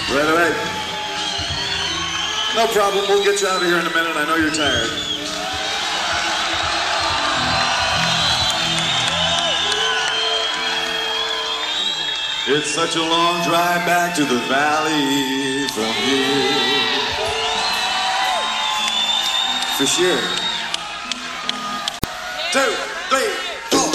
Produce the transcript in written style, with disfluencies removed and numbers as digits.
Right away. No problem. We'll get you out of here in a minute. I know you're tired. It's such a long drive back to the valley from here. For sure.